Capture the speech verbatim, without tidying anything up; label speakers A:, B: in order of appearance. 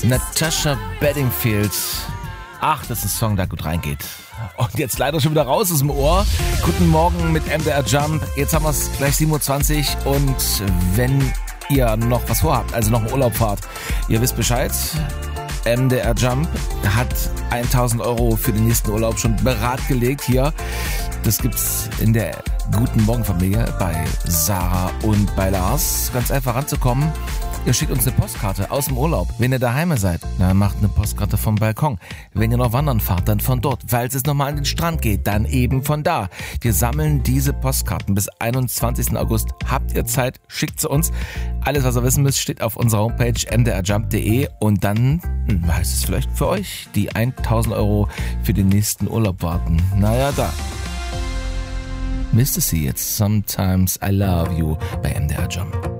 A: Natasha Bedingfield. Ach, das ist ein Song, der gut reingeht. Und jetzt leider schon wieder raus aus dem Ohr. Guten Morgen mit M D R Jump. Jetzt haben wir es gleich sieben Uhr zwanzig. Und wenn ihr noch was vorhabt, also noch einen Urlaub fahrt, ihr wisst Bescheid. M D R Jump hat tausend Euro für den nächsten Urlaub schon bereitgelegt hier. Das gibt's in der Guten Morgen Familie bei Sarah und bei Lars. Ganz einfach ranzukommen. Ihr schickt uns eine Postkarte aus dem Urlaub. Wenn ihr daheim seid, dann macht eine Postkarte vom Balkon. Wenn ihr noch wandern fahrt, dann von dort. Falls es nochmal an den Strand geht, dann eben von da. Wir sammeln diese Postkarten bis einundzwanzigsten August. Habt ihr Zeit, schickt sie uns. Alles, was ihr wissen müsst, steht auf unserer Homepage m d r jump punkt d e und dann heißt es vielleicht für euch, die tausend Euro für den nächsten Urlaub warten. Naja, da. Mister C jetzt Sometimes I Love You bei M D R Jump.